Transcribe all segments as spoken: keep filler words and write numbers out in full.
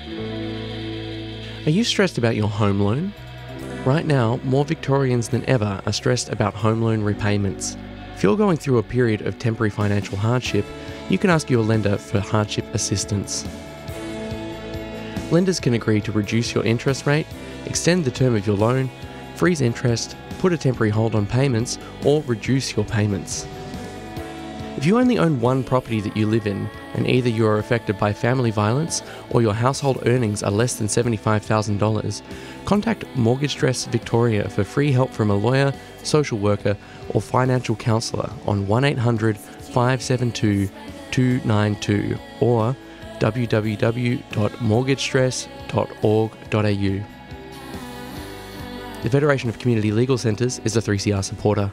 Are you stressed about your home loan? Right now, more Victorians than ever are stressed about home loan repayments. If you're going through a period of temporary financial hardship, you can ask your lender for hardship assistance. Lenders can agree to reduce your interest rate, extend the term of your loan, freeze interest, put a temporary hold on payments, or reduce your payments. If you only own one property that you live in, and either you are affected by family violence or your household earnings are less than seventy-five thousand dollars, contact Mortgage Stress Victoria for free help from a lawyer, social worker, or financial counsellor on one eight hundred, five seven two, two nine two or w w w dot mortgage stress dot org dot a u. The Federation of Community Legal Centres is a three C R supporter.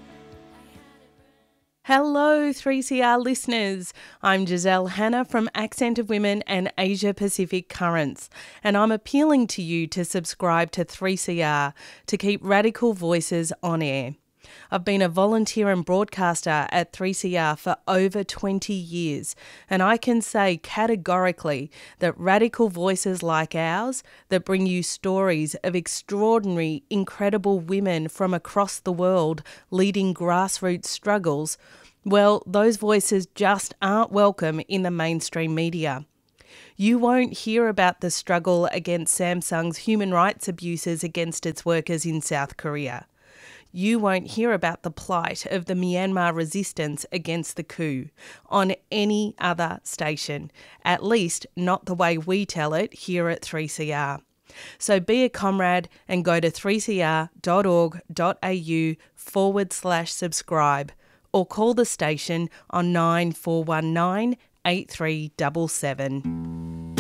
Hello, three C R listeners. I'm Giselle Hanna from Accent of Women and Asia Pacific Currents, and I'm appealing to you to subscribe to three C R to keep radical voices on air. I've been a volunteer and broadcaster at three C R for over twenty years, and I can say categorically that radical voices like ours that bring you stories of extraordinary, incredible women from across the world leading grassroots struggles, well, those voices just aren't welcome in the mainstream media. You won't hear about the struggle against Samsung's human rights abuses against its workers in South Korea. You won't hear about the plight of the Myanmar resistance against the coup on any other station, at least not the way we tell it here at three C R. So be a comrade and go to three c r dot org dot a u forward slash subscribe or call the station on nine four one nine, eight three seven seven.